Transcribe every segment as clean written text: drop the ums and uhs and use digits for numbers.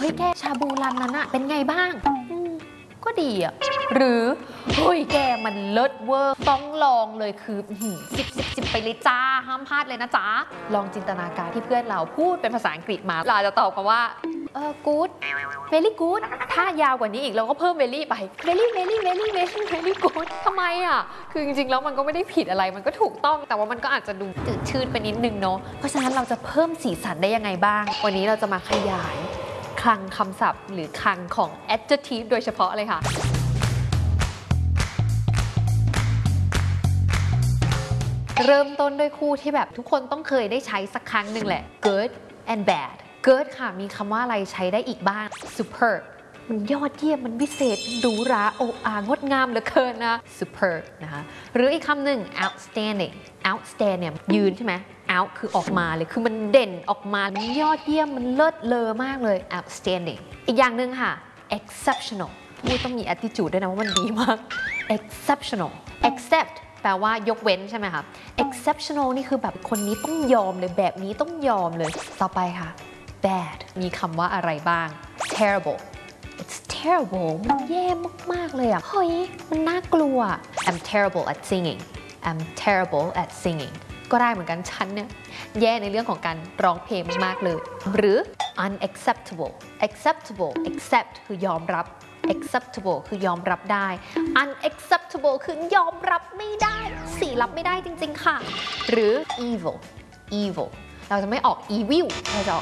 ฮ้ยแกชาบูร้านนั้นอะเป็นไงบ้างก็ดีอะหรือเฮ้ยแกมันเลิศเวอร์ต้องลองเลยคือ10ไปเลยจ้าห้ามพลาดเลยนะจ๊ะลองจินตนาการที่เพื่อนเราพูดเป็นภาษาอังกฤษมาเราจะตอบกันว่าgood very good ถ้ายาวกว่านี้อีกเราก็เพิ่ม very ไป very good ทำไมอะคือจริงๆแล้วมันก็ไม่ได้ผิดอะไรมันก็ถูกต้องแต่ว่ามันก็อาจจะดูจืดชืดไปนิดนึงเนาะเพราะฉะนั้นเราจะเพิ่มสีสันได้ยังไงบ้างวันนี้เราจะมาขยายคลังคำศัพท์หรือคลังของ adjective โดยเฉพาะเลยค่ะเริ่มต้นด้วยคู่ที่แบบทุกคนต้องเคยได้ใช้สักครั้งหนึ่งแหละ good and bad good ค่ะมีคำว่าอะไรใช้ได้อีกบ้าง superb มันยอดเยี่ยมมันวิเศษหรูหราโอ้อางดงามเหลือเกินนะ superb นะคะหรืออีกคำหนึ่ง outstanding outstand เนี่ยยืนใช่ไหม out คือออกมาเลยคือมันเด่นออกมามันยอดเยี่ยมมันเลิศเลอมากเลย outstanding อีกอย่างหนึ่งค่ะ exceptional พูดต้องมี attitude ด้วยนะว่ามันดีมาก exceptional except แปลว่ายกเว้นใช่ไหมคะ exceptional นี่คือแบบคนนี้ต้องยอมเลยแบบนี้ต้องยอมเลยต่อไปค่ะ bad มีคำว่าอะไรบ้าง terrible it's terrible มันแย่มากๆเลยอ่ะเฮ้ยมันน่ากลัว I'm terrible at singing I'm terrible at singing ก็ได้เหมือนกันฉันเนี่ยแย่ในเรื่องของการร้องเพลงมากๆเลยหรือ unacceptable acceptable accept คือยอมรับacceptable คือยอมรับได้ unacceptable คือยอมรับไม่ได้สีรับไม่ได้จริงๆค่ะหรือ evil เราจะไม่ออก evil เราจะออก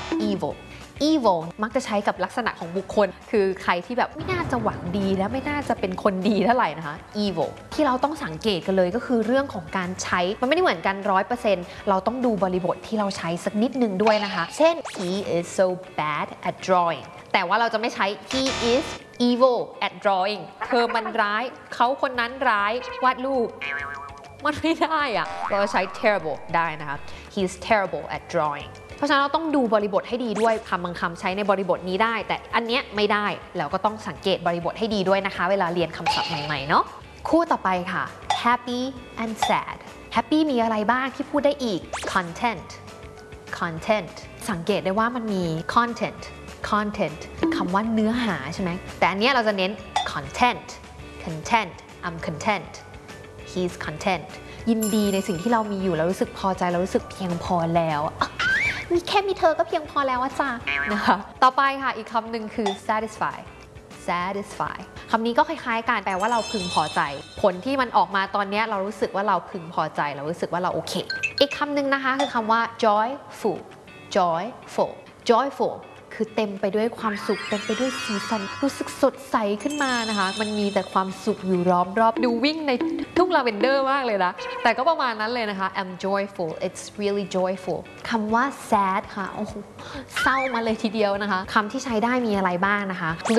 evil มักจะใช้กับลักษณะของบุคคลคือใครที่แบบไม่น่าจะหวังดีและไม่น่าจะเป็นคนดีเท่าไหร่นะคะ evil ที่เราต้องสังเกตกันเลยก็คือเรื่องของการใช้มันไม่ได้เหมือนกัน 100% เราต้องดูบริบทที่เราใช้สักนิดนึงด้วยนะคะเช่น he is so bad at drawing แต่ว่าเราจะไม่ใช้ he is evil at drawing เธอมันร้ายเขาคนนั้นร้ายวาดรูปมันไม่ได้อะเราจะใช้ terrible ได้นะคะ he's terrible at drawing เพราะฉะนั้นเราต้องดูบริบทให้ดีด้วยคำบางคำใช้ในบริบทนี้ได้แต่อันเนี้ยไม่ได้แล้วก็ต้องสังเกตบริบทให้ดีด้วยนะคะเวลาเรียนคำศัพท์ใหม่ๆเนาะคู่ต่อไปค่ะ happy and sad happy มีอะไรบ้างที่พูดได้อีก content สังเกตได้ว่ามันมี content คำว่าเนื้อหาใช่ไหมแต่อันเนี้ยเราจะเน้น content I'm content he's content ยินดีในสิ่งที่เรามีอยู่แล้วรู้สึกพอใจเรารู้สึกเพียงพอแล้วแค่มีเธอก็เพียงพอแล้วจ้านะคะต่อไปค่ะอีกคำหนึ่งคือ satisfy คำนี้ก็คล้ายๆกันแปลว่าเราพึงพอใจผลที่มันออกมาตอนนี้เรารู้สึกว่าเราพึงพอใจเรารู้สึกว่าเราโอเคอีกคำหนึ่งนะคะคือคำว่า joyful คือเต็มไปด้วยความสุขเต็มไปด้วยสีสันรู้สึกสดใสขึ้นมานะคะมันมีแต่ความสุขอยู่ล้อมรอบดูวิ่งในทุ่งลาเวนเดอร์มากเลยนะแต่ก็ประมาณนั้นเลยนะคะ I'm joyful it's really joyful คำว่า sad ค่ะโอ้โหเศร้ามาเลยทีเดียวนะคะคำที่ใช้ได้มีอะไรบ้างนะคะ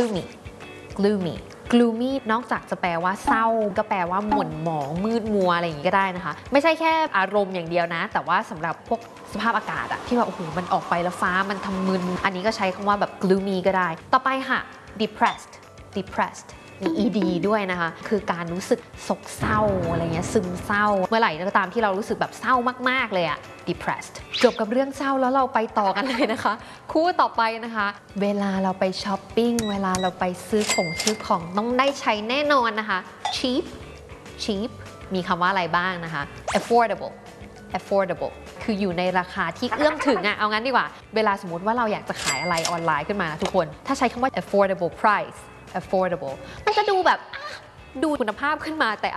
gloomy นอกจากจะแปลว่าเศร้าก็แปลว่าหม่นหมองมืดมัวอะไรอย่างนี้ก็ได้นะคะไม่ใช่แค่อารมณ์อย่างเดียวนะแต่ว่าสำหรับพวกสภาพอากาศอะที่แบบโอ้โหมันออกไปแล้วฟ้ามันทำมึนอันนี้ก็ใช้คำว่าแบบ gloomy ก็ได้ต่อไปค่ะ depressed มี ed ด้วยนะคะคือการรู้สึกโศกเศร้าอะไรเงี้ยซึมเศร้าเมื่อไหร่ก็ตามที่เรารู้สึกแบบเศร้ามากๆเลยอะ depressed จบกับเรื่องเศร้าแล้วเราไปต่อกันเลยนะคะคู่ต่อไปนะคะเวลาเราไปช้อปปิ้งเวลาเราไปซื้อของต้องได้ใช้แน่นอนนะคะ cheap มีคำว่าอะไรบ้างนะคะ affordable คืออยู่ในราคาที่เอื้อมถึงอะเอางั้นดีกว่าเวลาสมมติว่าเราอยากจะขายอะไรออนไลน์ขึ้นมานะทุกคนถ้าใช้คำว่า affordable price มันจะดูแบบดูคุณภาพขึ้นมาแต่